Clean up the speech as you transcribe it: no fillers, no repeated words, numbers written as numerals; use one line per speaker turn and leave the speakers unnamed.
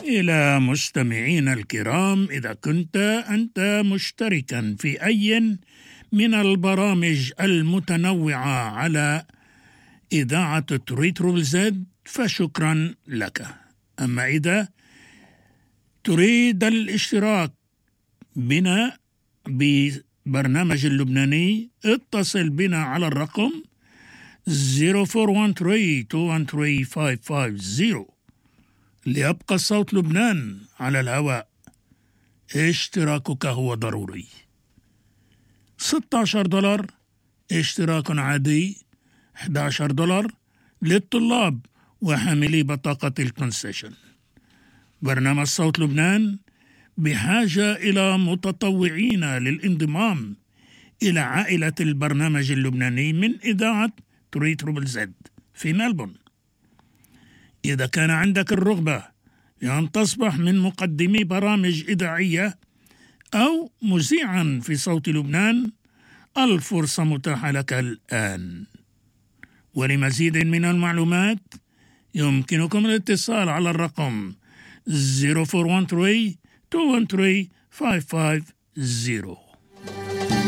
إلى مستمعينا الكرام، إذا كنت أنت مشتركا في أي من البرامج المتنوعة على إذاعة تريترو زد فشكرا لك. أما إذا تريد الاشتراك بنا ببرنامج اللبناني اتصل بنا على الرقم 0413-213-550 ليبقى صوت لبنان على الهواء. اشتراكك هو ضروري. $16 اشتراك عادي، $11 للطلاب وحاملي بطاقة الكونسيشن. برنامج صوت لبنان بحاجة إلى متطوعين للانضمام إلى عائلة البرنامج اللبناني من إذاعة تريترو زد في ملبورن. إذا كان عندك الرغبة لأن تصبح من مقدمي برامج إذاعية أو مذيعا في صوت لبنان، الفرصة متاحة لك الآن. ولمزيد من المعلومات يمكنكم الاتصال على الرقم 0413-213-550.